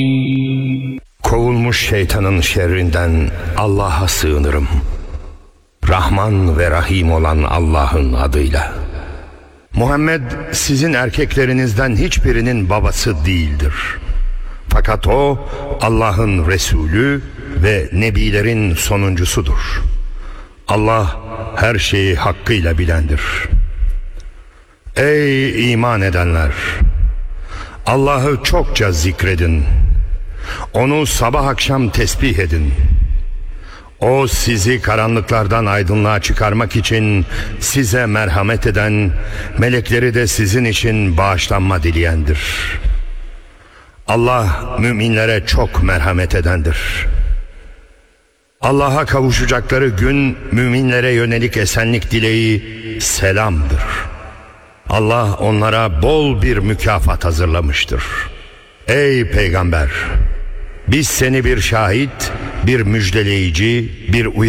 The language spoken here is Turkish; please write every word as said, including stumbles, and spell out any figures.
Kovulmuş şeytanın şerrinden Allah'a sığınırım. Rahman ve Rahim olan Allah'ın adıyla. Muhammed sizin erkeklerinizden hiçbirinin babası değildir. Fakat o Allah'ın Resulü ve Nebilerin sonuncusudur. Allah her şeyi hakkıyla bilendir. Ey iman edenler! Allah'ı çokça zikredin. Onu sabah akşam tesbih edin. O sizi karanlıklardan aydınlığa çıkarmak için size merhamet eden, melekleri de sizin için bağışlanma dileyendir. Allah müminlere çok merhamet edendir. Allah'a kavuşacakları gün müminlere yönelik esenlik dileği selamdır. Allah onlara bol bir mükafat hazırlamıştır. Ey Peygamber! Biz seni bir şahit, bir müjdeleyici, bir uyarıcı